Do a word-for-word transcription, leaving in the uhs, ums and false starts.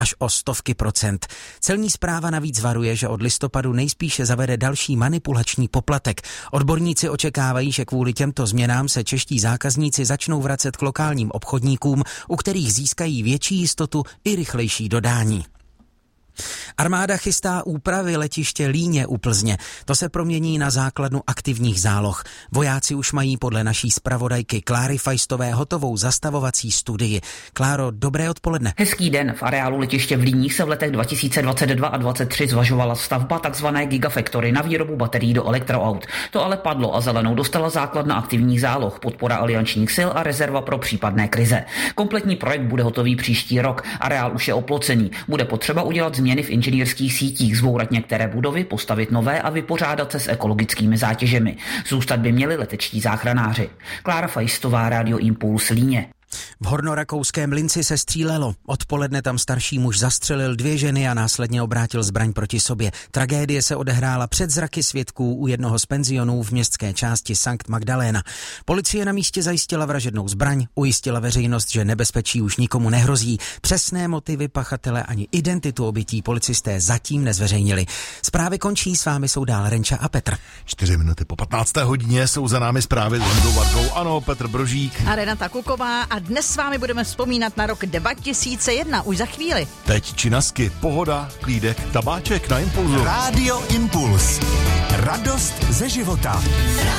až o stovky procent. Celní správa navíc varuje, že od listopadu nejspíše zavede další manipulační poplatek. Odborníci očekávají, že kvůli těmto změnám se čeští zákazníci začnou vracet k lokálním obchodníkům, u kterých získají větší jistotu i rychlejší dodání. Armáda chystá úpravy letiště Líně u Plzně. To se promění na základnu aktivních záloh. Vojáci už mají podle naší zpravodajky Kláry Fajstové hotovou zastavovací studii. Kláro, dobré odpoledne. Hezký den. V areálu letiště v Líních se v letech dva tisíce dvacet dva a dvacet tři zvažovala stavba takzvané Gigafactory na výrobu baterií do elektroaut. To ale padlo a zelenou dostala základna aktivních záloh, podpora aliančních sil a rezerva pro případné krize. Kompletní projekt bude hotový příští rok. Areál už je oplocený. Bude potřeba udělat změny v inženýrských sítích, zbourat některé budovy, postavit nové a vypořádat se s ekologickými zátěžemi. Zůstat by měli letečtí záchranáři. Klára Fajstová, Rádio Impuls, Líně. V hornorakouském Linci se střílelo. Odpoledne tam starší muž zastřelil dvě ženy a následně obrátil zbraň proti sobě. Tragédie se odehrála před zraky svědků u jednoho z penzionů v městské části Sankt Magdalena. Policie na místě zajistila vražednou zbraň, ujistila veřejnost, že nebezpečí už nikomu nehrozí. Přesné motivy pachatele ani identitu obětí policisté zatím nezveřejnili. Zprávy končí, s vámi jsou dál Renča a Petr. Čtyři minuty po patnácté hodině jsou za námi zprávy s Ondou Vargou. Ano, Petr Brožík a Renata Kuková a dnes s vámi budeme vzpomínat na rok dva tisíce jedna, už za chvíli. Teď činasky, pohoda, klídek, tabáček na Impulzu. Rádio Impuls. Radost ze života.